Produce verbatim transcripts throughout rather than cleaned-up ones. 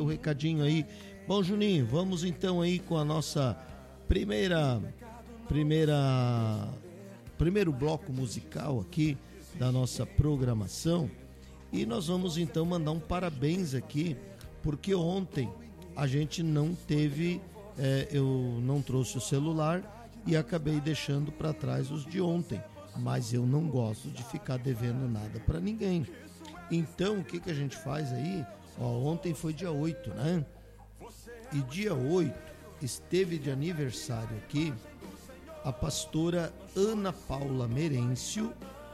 o recadinho aí. Bom, Juninho, vamos então aí com a nossa primeira, primeira, primeiro bloco musical aqui da nossa programação. E nós vamos então mandar um parabéns aqui, porque ontem a gente não teve, é, eu não trouxe o celular e acabei deixando para trás os de ontem. Mas eu não gosto de ficar devendo nada para ninguém. Então, o que, que a gente faz aí? Ó, ontem foi dia oito, né? E dia oito esteve de aniversário aqui a pastora Ana Paula Merêncio,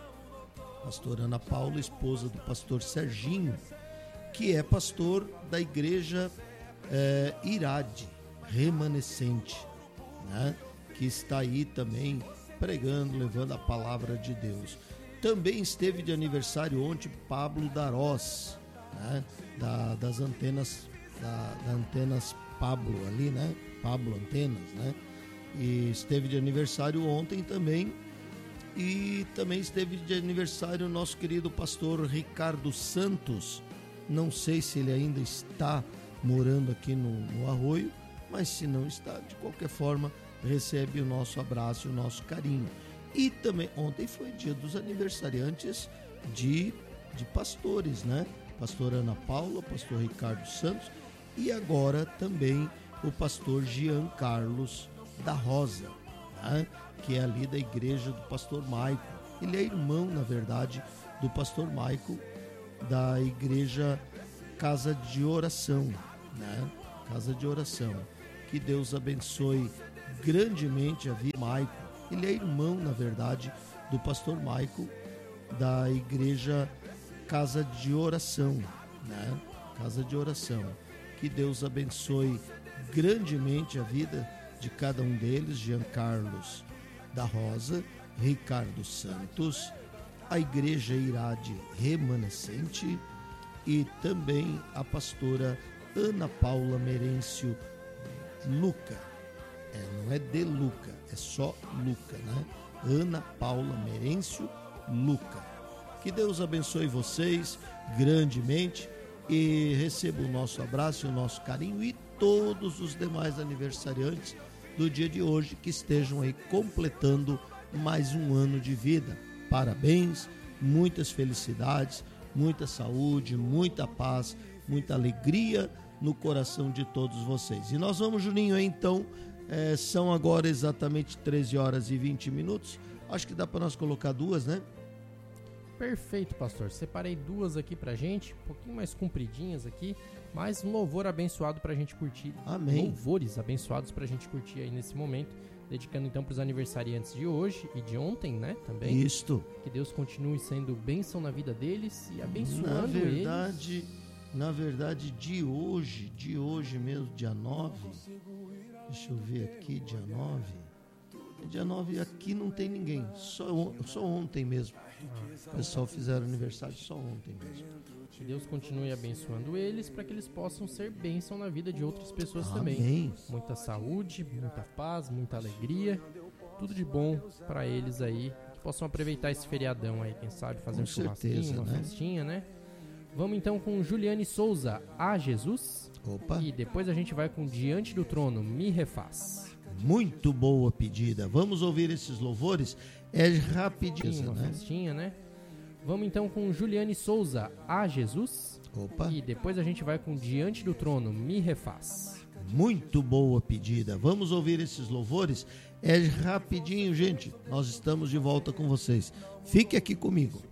pastora Ana Paula, esposa do pastor Serginho, que é pastor da igreja é, Irade, remanescente, né? Que está aí também pregando, levando a palavra de Deus. Também esteve de aniversário ontem Pablo Darós, né? da, das antenas, da, da antenas Pablo ali, né? Pablo Antenas, né? E esteve de aniversário ontem também. E também esteve de aniversário o nosso querido pastor Ricardo Santos. Não sei se ele ainda está morando aqui no, no Arroio, mas se não está, de qualquer forma, recebe o nosso abraço e o nosso carinho. E também, ontem foi dia dos aniversariantes de, de pastores, né? Pastor Ana Paula, pastor Ricardo Santos e agora também o pastor Jean Carlos da Rosa, né? Que é ali da igreja do pastor Maico. Ele é irmão, na verdade, do pastor Maico, da igreja Casa de Oração, né? Casa de Oração. Que Deus abençoe grandemente a vida do Maico. Ele é irmão, na verdade, do pastor Maico, da igreja Casa de Oração, né? Casa de Oração. Que Deus abençoe grandemente a vida de cada um deles, Jean Carlos da Rosa, Ricardo Santos, a igreja Irade remanescente e também a pastora Ana Paula Merêncio Luca. É, não é de Luca, é só Luca, né? Ana Paula Merêncio Luca. Que Deus abençoe vocês grandemente e receba o nosso abraço e o nosso carinho e todos os demais aniversariantes do dia de hoje que estejam aí completando mais um ano de vida. Parabéns, muitas felicidades, muita saúde, muita paz, muita alegria no coração de todos vocês. E nós vamos, Juninho, então, é, são agora exatamente treze horas e vinte minutos. Acho que dá para nós colocar duas, né? Perfeito, pastor. Separei duas aqui pra gente, um pouquinho mais compridinhas aqui, mas um louvor abençoado pra gente curtir. Amém. Louvores abençoados pra gente curtir aí nesse momento, dedicando então pros aniversariantes de hoje e de ontem, né, também. Isto. Que Deus continue sendo bênção na vida deles e abençoando na verdade, eles. Na verdade, de hoje, de hoje mesmo, dia nove, deixa eu ver aqui, dia nove, dia nove aqui não tem ninguém, só, só ontem mesmo. O pessoal fizeram aniversário só ontem mesmo. Que Deus continue abençoando eles para que eles possam ser bênção na vida de outras pessoas. Amém. Também. Muita saúde, muita paz, muita alegria, tudo de bom para eles aí, que possam aproveitar esse feriadão aí, quem sabe fazer Com um churrasquinho, certeza, uma né? festinha, né? Vamos então com Juliane Souza, A Jesus. Opa. E depois a gente vai com Diante do Trono, Me Refaz. Muito boa pedida. Vamos ouvir esses louvores? É rapidinho, Uma né? festinha, né? Vamos então com Juliane Souza, A Jesus. Opa. E depois a gente vai com Diante do Trono, Me Refaz. Muito boa pedida. Vamos ouvir esses louvores? É rapidinho, gente. Nós estamos de volta com vocês. Fique aqui comigo.